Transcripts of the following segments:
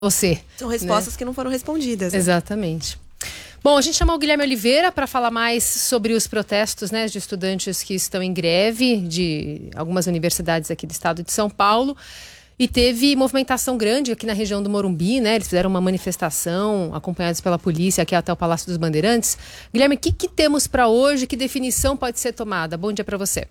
você. São respostas, né, que não foram respondidas. Né? Exatamente. Bom, a gente chamou o Guilherme Oliveira para falar mais sobre os protestos, né, de estudantes que estão em greve de algumas universidades aqui do estado de São Paulo. E teve movimentação grande aqui na região do Morumbi, né? Eles fizeram uma manifestação acompanhados pela polícia aqui até o Palácio dos Bandeirantes. Guilherme, o que temos para hoje? Que definição pode ser tomada? Bom dia para você.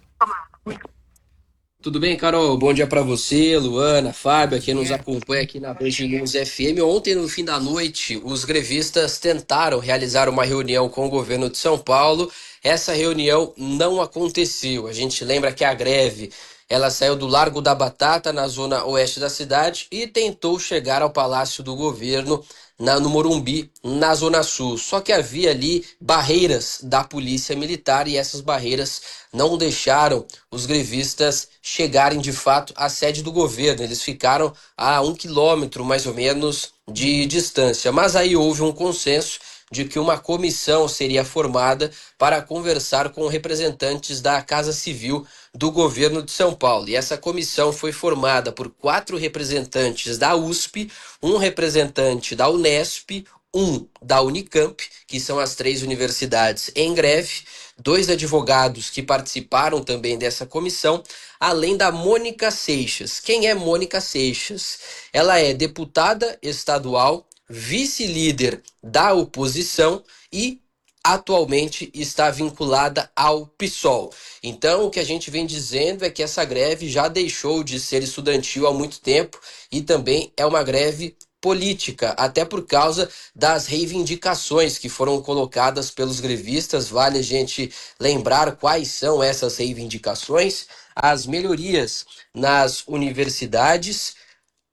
Tudo bem, Carol? Bom dia para você, Luana, Fábio, quem nos acompanha aqui na Band News FM. Ontem, no fim da noite, os grevistas tentaram realizar uma reunião com o governo de São Paulo. Essa reunião não aconteceu. A gente lembra que a greve, ela saiu do Largo da Batata, na zona oeste da cidade, e tentou chegar ao Palácio do Governo, no Morumbi, na Zona Sul. Só que havia ali barreiras da polícia militar e essas barreiras não deixaram os grevistas chegarem de fato à sede do governo. Eles ficaram a 1 quilômetro mais ou menos de distância. Mas aí houve um consenso de que uma comissão seria formada para conversar com representantes da Casa Civil do governo de São Paulo. E essa comissão foi formada por 4 representantes da USP, um representante da Unesp, um da Unicamp, que são as 3 universidades em greve, 2 advogados que participaram também dessa comissão, além da Mônica Seixas. Quem é Mônica Seixas? Ela é deputada estadual, vice-líder da oposição e atualmente está vinculada ao PSOL. Então, o que a gente vem dizendo é que essa greve já deixou de ser estudantil há muito tempo e também é uma greve política, até por causa das reivindicações que foram colocadas pelos grevistas. Vale a gente lembrar quais são essas reivindicações: as melhorias nas universidades,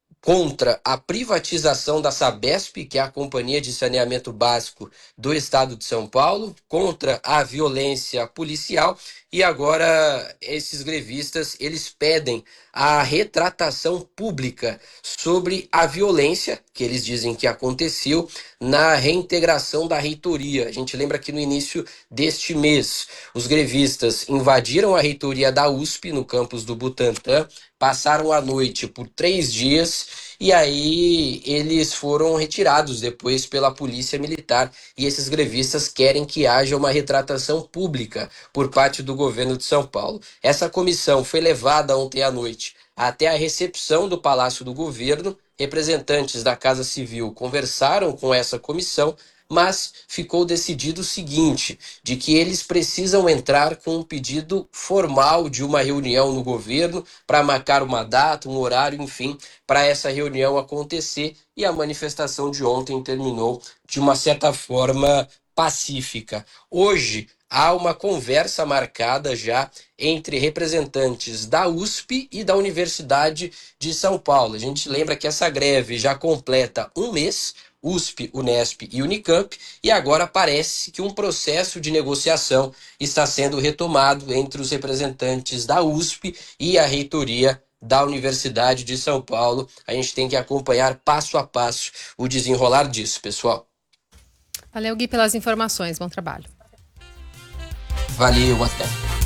contra a privatização da Sabesp, que é a Companhia de Saneamento Básico do Estado de São Paulo, contra a violência policial, e agora esses grevistas, eles pedem a retratação pública sobre a violência que eles dizem que aconteceu na reintegração da reitoria. A gente lembra que no início deste mês, os grevistas invadiram a reitoria da USP, no campus do Butantã, passaram a noite por 3 dias e aí eles foram retirados depois pela polícia militar, e esses grevistas querem que haja uma retratação pública por parte do governo de São Paulo. Essa comissão foi levada ontem à noite até a recepção do Palácio do Governo. Representantes da Casa Civil conversaram com essa comissão, mas ficou decidido o seguinte, de que eles precisam entrar com um pedido formal de uma reunião no governo para marcar uma data, um horário, enfim, para essa reunião acontecer, e a manifestação de ontem terminou de uma certa forma pacífica. Hoje há uma conversa marcada já entre representantes da USP e da Universidade de São Paulo. A gente lembra que essa greve já completa 1 mês, USP, Unesp e Unicamp, e agora parece que um processo de negociação está sendo retomado entre os representantes da USP e a reitoria da Universidade de São Paulo. A gente tem que acompanhar passo a passo o desenrolar disso, pessoal. Valeu, Gui, pelas informações. Bom trabalho. Valeu, até.